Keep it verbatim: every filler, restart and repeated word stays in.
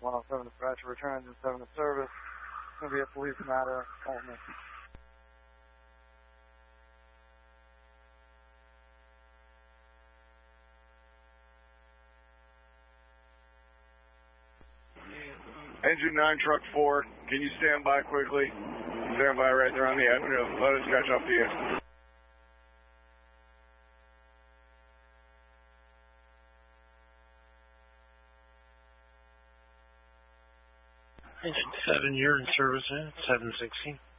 one oh seven dispatcher return to seven to service. It's going to be a police matter only. Engine nine, truck four, can you stand by quickly? Stand by right there on the avenue. Let us catch up to you. Engine seven, you're in service at seven sixteen.